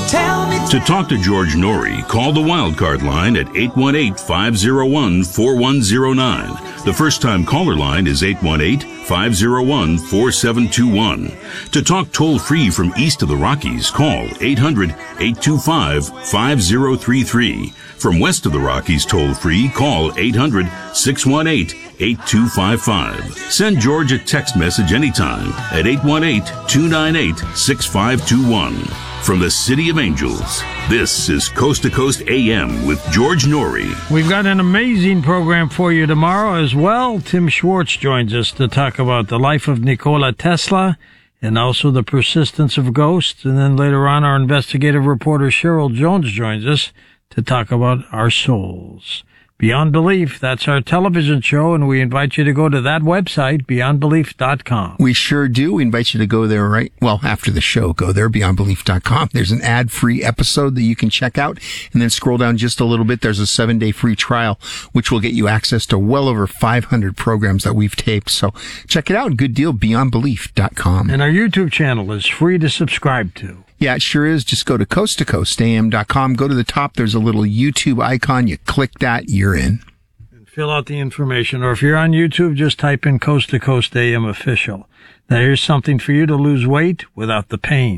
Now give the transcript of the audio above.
Well, tell me. To talk to George Norrie, call the Wildcard line at 818-501-4109. The first-time caller line is 818-501-4721. To talk toll-free from east of the Rockies, call 800-825-5033. From west of the Rockies toll-free, call 800-618-8255. Send George a text message anytime at 818-298-6521. From the City of Angels, this is Coast to Coast AM with George Norrie. We've got an amazing program for you tomorrow as well. Tim Schwartz joins us to talk about the life of Nikola Tesla and also the persistence of ghosts. And then later on, our investigative reporter Cheryl Jones joins us to talk about our souls. Beyond Belief, that's our television show, and we invite you to go to that website, beyondbelief.com. We sure do. We invite you to go there after the show. Go there, beyondbelief.com. There's an ad-free episode that you can check out, and then scroll down just a little bit. There's a 7-day free trial, which will get you access to well over 500 programs that we've taped. So check it out. Good deal, beyondbelief.com. And our YouTube channel is free to subscribe to. Yeah, it sure is. Just go to coasttocoastam.com. Go to the top. There's a little YouTube icon. You click that, you're in. And fill out the information. Or if you're on YouTube, just type in Coast to Coast AM Official. Now here's something for you to lose weight without the pain.